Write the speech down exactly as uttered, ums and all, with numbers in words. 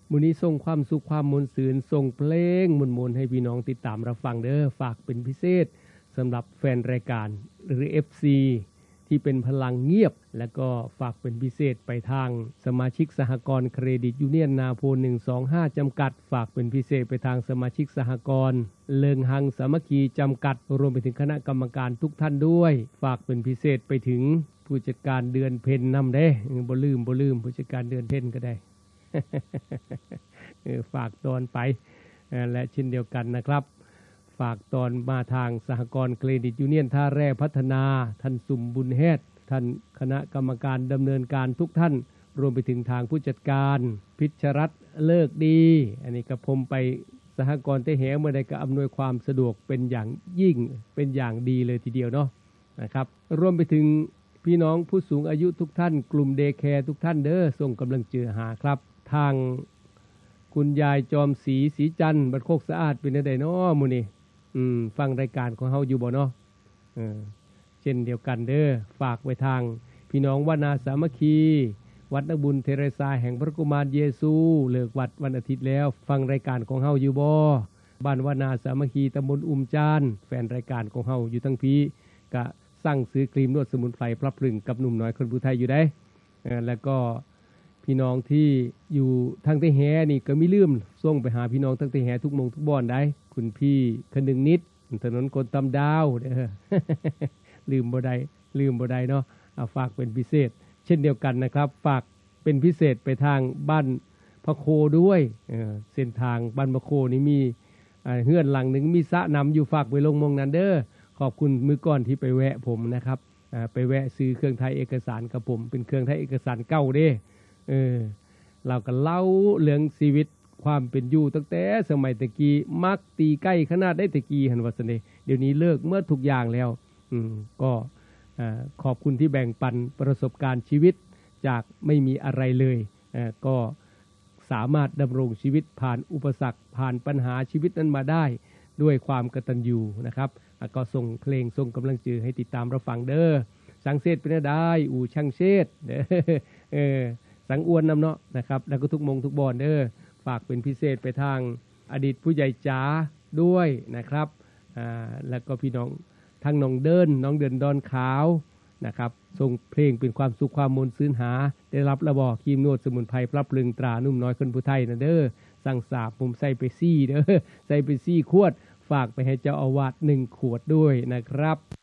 มื้อนี้ส่งความสุขความมวลซื่นส่งเพลงมวลๆให้พี่น้องติดตามรับฟังเด้อฝากเป็นพิเศษสำหรับแฟนรายการหรือ เอฟ ซี ที่เป็นพลังเงียบและก็ฝากเป็นพิเศษไปทางสมาชิกสหกรณ์เครดิตยูเนียนนาโพหนึ่งสองห้าจำกัดฝากเป็นพิเศษไปทางสมาชิกสหกรณ์เลิงหังสามัคคีจำกัดรวมไปถึงคณะกรรมการทุกท่านด้วยฝากเป็นพิเศษไปถึงผู้จัดการเดือนเพ็ญนำเด้บ่ลืมบ่ลืมผู้จัดการเดือนเพ็ญก็ได้ ฝากตอนไปและเช่นเดียวกันนะครับฝากตอนมาทางสหกรณ์เครดิตยูเนียนท่าแร่พัฒนาท่านสุมบุญแฮดท่านคณะกรรมการดำเนินการทุกท่านรวมไปถึงทางผู้จัดการพิชรัตน์เลิกดีอันนี้กับผมไปสหกรณ์เตแหเมื่อใดก็อำนวยความสะดวกเป็นอย่างยิ่งเป็นอย่างดีเลยทีเดียวเนาะนะครับรวมไปถึงพี่น้องผู้สูงอายุทุกท่านกลุ่มเดย์แคร์ทุกท่านเด้อส่งกำลังเจือหาครับทางคุณยายจอมศรีศรีจันทร์บัดโคกสะอาดเป็นจังได๋น้อมื้อนี้อืมฟังรายการของเฮาอยู่บ่เนาะเออเช่นเดียวกันเด้อฝากไว้ทางพี่น้องวนาสามัคคีวัดนักบุญเทเรซาแห่งพระกุมารเยซูเลิกวัดวันอาทิตย์แล้วฟังรายการของเฮาอยู่บ่บ้านวนาสามัคคีตำบลอุ้มจานแฟนรายการของเฮาอยู่ทั้งพี่ก็สั่งซื้อครีมนวดสมุนไพรปรับปรุงกับหนุ่มน้อยคนผู้ไทยอยู่ได้เออแล้วก็พี่น้องที่อยู่ทางเตแหนี่ก็มีลืมส่งไปหาพี่น้องทางเตแหทุกมงทุกบ่อนได้คุณพี่คนึงนิดถนนคนตำดาวเด้อ ลืมบ่ได้ลืมบ่ได้เนาะเอาฝากเป็นพิเศษเช่นเดียวกันนะครับฝากเป็นพิเศษไปทางบ้านพระโคด้วยเออเส้นทางบ้านพระโคนี่มีอ่าเฮือนหลังนึงมีสระน้ำอยู่ฝากไว้ลงมองนั้นเด้อขอบคุณมื้อก่อนที่ไปแวะผมนะครับอ่าไปแวะซื้อเครื่องไทยเอกสารกับผมเป็นเครื่องไทยเอกสารเก่าเด้เออเราก็เล่าเรื่องชีวิตความเป็นอยู่ตั้งแต่สมัยตะกี้มักตีใกล้ขนาดได้ตะกี้หั่นว่าซั่นเด้เดี๋ยวนี้เลิกเมื่อทุกอย่างแล้วอืมก็อ่าขอบคุณที่แบ่งปันประสบการณ์ชีวิตจากไม่มีอะไรเลยอ่าก็สามารถดำรงชีวิตผ่านอุปสรรคผ่านปัญหาชีวิตนั้นมาได้ด้วยความกตัญญูนะครับก็ส่งเพลงส่งกำลังใจให้ติดตามรับฟังเด้อสังเสษเป็นได้อู่ช่างเชษเด้อเออสังอวนนำเนาะนะครับแล้วก็ทุกมงทุกบอนเด้อฝากเป็นพิเศษไปทางอดีตผู้ใหญ่จ๋าด้วยนะครับอ่าแล้วก็พี่น้องทางน้องเดินน้องเดินดอนขาวนะครับส่งเพลงเป็นความสุขความมนต์ซื่นหาได้รับระบอกครีมนวดสมุนไพรปรับปรุงตรานุ่มน้อยคนผู้ไทยนะเด้อสั่งสาบผมใส่ไปซี่เด้อใส่ไปซี่ขวดฝากไปให้เจ้าอาวาสหนึ่งขวดด้วยนะครับ